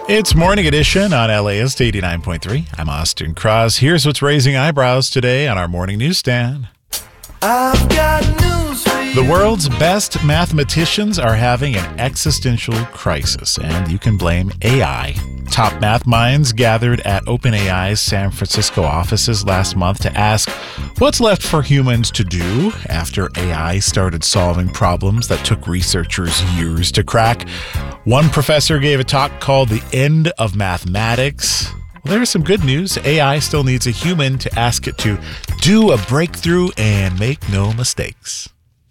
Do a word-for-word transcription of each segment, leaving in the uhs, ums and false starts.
It's Morning Edition on L A S eighty-nine point three. I'm Austin Cross. Here's what's raising eyebrows today on our morning newsstand. I've got news for you. The world's best mathematicians are having an existential crisis, and you can blame A I. Top math minds gathered at OpenAI's San Francisco offices last month to ask what's left for humans to do after A I started solving problems that took researchers years to crack. One professor gave a talk called The End of Mathematics. Well, there's some good news. A I still needs a human to ask it to do a breakthrough and make no mistakes.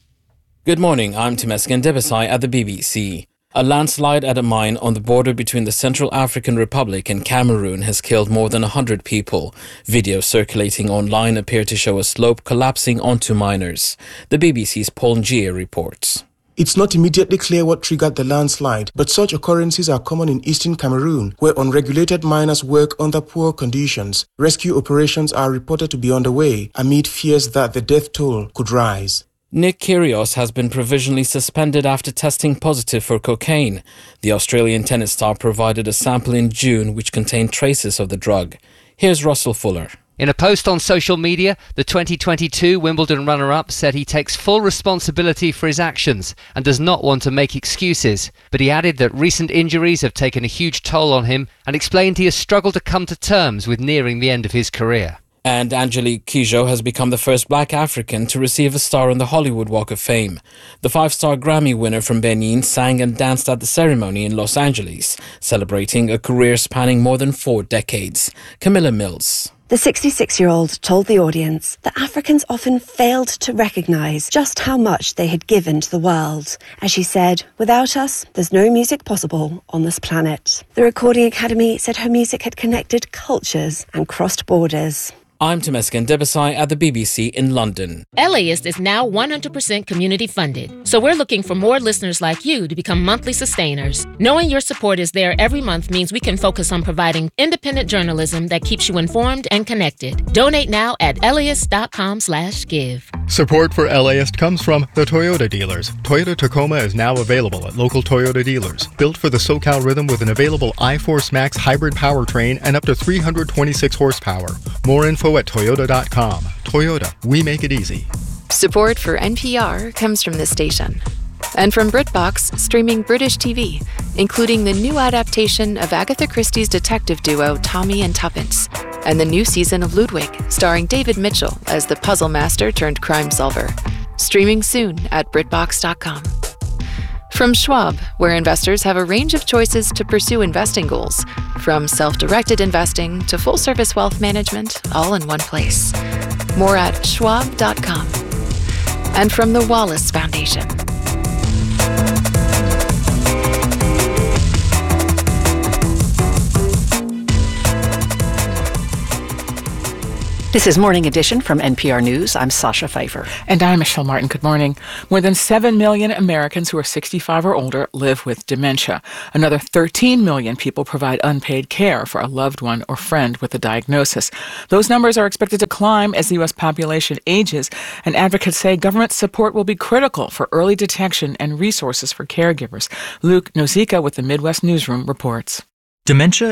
Good morning, I'm Temesgen Debesai at the B B C. A landslide at a mine on the border between the Central African Republic and Cameroon has killed more than one hundred people. Videos circulating online appear to show a slope collapsing onto miners. The B B C's Paul Njie reports. It's not immediately clear what triggered the landslide, but such occurrences are common in eastern Cameroon, where unregulated miners work under poor conditions. Rescue operations are reported to be underway amid fears that the death toll could rise. Nick Kyrgios has been provisionally suspended after testing positive for cocaine. The Australian tennis star provided a sample in June which contained traces of the drug. Here's Russell Fuller. In a post on social media, the twenty twenty-two Wimbledon runner-up said he takes full responsibility for his actions and does not want to make excuses. But he added that recent injuries have taken a huge toll on him and explained he has struggled to come to terms with nearing the end of his career. And Angelique Kidjo has become the first black African to receive a star on the Hollywood Walk of Fame. The five-star Grammy winner from Benin sang and danced at the ceremony in Los Angeles, celebrating a career spanning more than four decades. Camilla Mills. The sixty-six-year-old told the audience that Africans often failed to recognise just how much they had given to the world. As she said, without us, there's no music possible on this planet. The Recording Academy said her music had connected cultures and crossed borders. I'm Temesgen Debesai at the B B C in London. LAist is now one hundred percent community funded, so we're looking for more listeners like you to become monthly sustainers. Knowing your support is there every month means we can focus on providing independent journalism that keeps you informed and connected. Donate now at laist.com slash give. Support for LAist comes from the Toyota dealers. Toyota Tacoma is now available at local Toyota dealers. Built for the SoCal rhythm with an available iForce Max hybrid powertrain and up to three hundred twenty-six horsepower. More info at toyota dot com. Toyota, we make it easy. Support for N P R comes from this station. And from BritBox, streaming British T V, including the new adaptation of Agatha Christie's detective duo Tommy and Tuppence, and the new season of Ludwig, starring David Mitchell as the puzzle master turned crime solver. Streaming soon at britbox dot com. From Schwab, where investors have a range of choices to pursue investing goals, from self-directed investing to full-service wealth management, all in one place. More at schwab dot com. And from the Wallace Foundation. This is Morning Edition from N P R News. I'm Sasha Pfeiffer. And I'm Michelle Martin. Good morning. More than seven million Americans who are sixty-five or older live with dementia. Another thirteen million people provide unpaid care for a loved one or friend with a diagnosis. Those numbers are expected to climb as the U S population ages, and advocates say government support will be critical for early detection and resources for caregivers. Luke Nozica with the Midwest Newsroom reports. Dementia